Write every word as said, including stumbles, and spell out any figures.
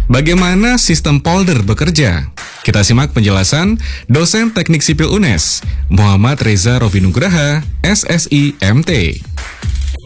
Bagaimana sistem polder bekerja? Kita simak penjelasan dosen Teknik Sipil U N E S, Muhammad Reza Rovinugraha, S S I M T.